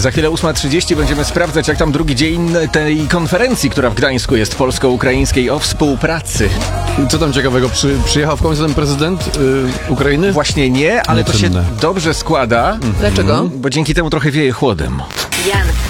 Za chwilę 8:30 będziemy sprawdzać, jak tam drugi dzień tej konferencji, która w Gdańsku jest polsko-ukraińskiej, o współpracy. Co tam ciekawego? Przyjechał w końcu ten prezydent Ukrainy? Właśnie nie, ale to się dobrze składa. Dlaczego? Bo dzięki temu trochę wieje chłodem. Jan